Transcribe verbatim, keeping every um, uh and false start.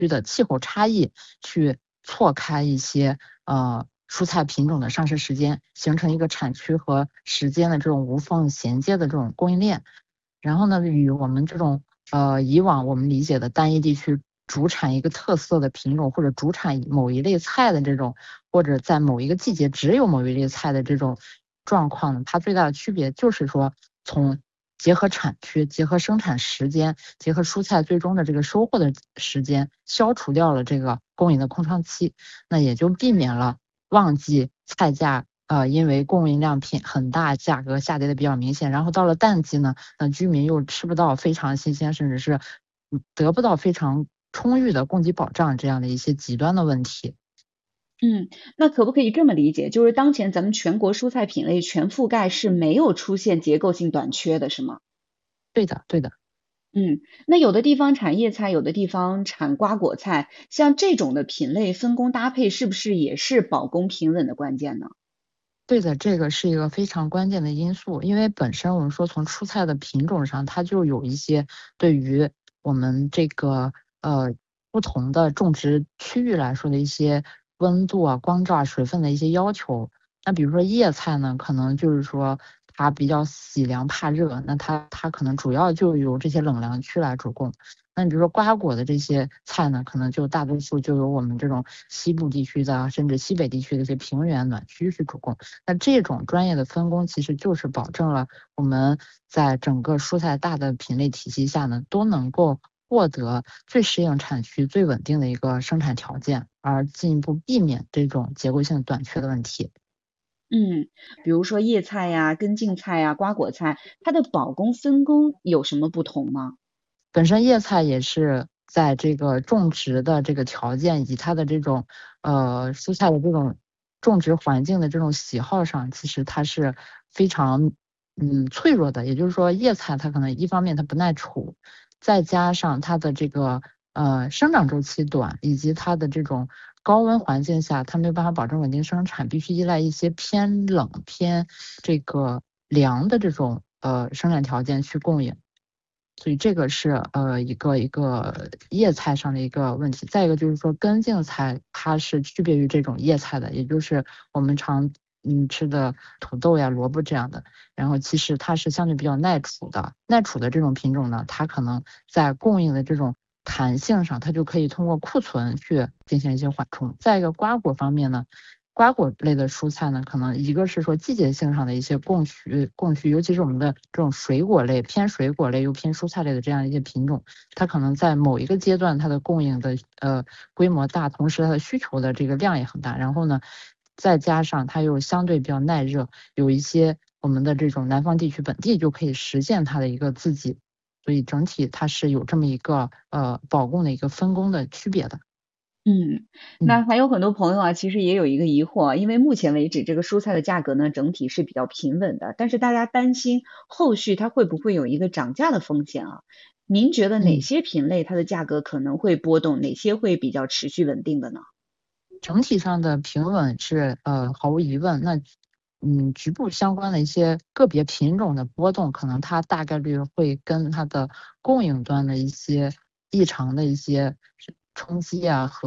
区的气候差异去错开一些呃蔬菜品种的上市时间，形成一个产区和时间的这种无缝衔接的这种供应链。然后呢，与我们这种呃以往我们理解的单一地区主产一个特色的品种，或者主产某一类菜的这种，或者在某一个季节只有某一类菜的这种状况呢，它最大的区别就是说，从结合产区、结合生产时间、结合蔬菜最终的这个收获的时间，消除掉了这个供应的空窗期，那也就避免了旺季菜价呃因为供应量品很大，价格下跌的比较明显，然后到了淡季呢，那居民又吃不到非常新鲜，甚至是得不到非常充裕的供给保障这样的一些极端的问题。 嗯，那可不可以这么理解，就是当前咱们全国蔬菜品类全覆盖是没有出现结构性短缺的，是吗？ 对的，对的。 嗯，那有的地方产叶菜，有的地方产瓜果菜，像这种的品类分工搭配，是不是也是保供平稳的关键呢？ 对的，这个是一个非常关键的因素，因为本身我们说从蔬菜的品种上，它就有一些对于我们这个呃不同的种植区域来说的一些温度啊、光照啊、水分的一些要求。那比如说叶菜呢，可能就是说它比较喜凉怕热，那它它可能主要就由这些冷凉区来主供。那你比如说瓜果的这些菜呢，可能就大多数就由我们这种西部地区的，甚至西北地区的一些平原暖区去主供。那这种专业的分工，其实就是保证了我们在整个蔬菜大的品类体系下呢，都能够获得最适应产区、最稳定的一个生产条件，而进一步避免这种结构性短缺的问题。 嗯，比如说叶菜呀、根茎菜呀、瓜果菜，它的保供分工有什么不同吗？ 本身叶菜也是在这个种植的这个条件以及它的这种呃蔬菜的这种种植环境的这种喜好上，其实它是非常嗯脆弱的。也就是说，叶菜它可能一方面它不耐储，再加上它的这个呃生长周期短，以及它的这种高温环境下，它没有办法保证稳定生产，必须依赖一些偏冷偏这个凉的这种呃生产条件去供应。所以这个是呃一个一个叶菜上的一个问题。再一个就是说根茎菜它是区别于这种叶菜的，也就是我们常嗯吃的土豆呀、萝卜这样的。然后其实它是相对比较耐储的，耐储的这种品种呢，它可能在供应的这种弹性上，它就可以通过库存去进行一些缓冲。再一个瓜果方面呢，瓜果类的蔬菜呢，可能一个是说季节性上的一些供需供需，尤其是我们的这种水果类偏水果类又偏蔬菜类的这样一些品种，它可能在某一个阶段它的供应的呃规模大，同时它的需求的这个量也很大，然后呢，再加上它又相对比较耐热，有一些我们的这种南方地区本地就可以实现它的一个自给，所以整体它是有这么一个呃保供的一个分工的区别的。 嗯， 嗯。 那还有很多朋友啊，其实也有一个疑惑啊，因为目前为止这个蔬菜的价格呢，整体是比较平稳的，但是大家担心后续它会不会有一个涨价的风险啊？您觉得哪嗯。 些品类它的价格可能会波动，哪些会比较持续稳定的呢？ 整体上的平稳是呃毫无疑问。那嗯局部相关的一些个别品种的波动，可能它大概率会跟它的供应端的一些异常的一些冲击啊和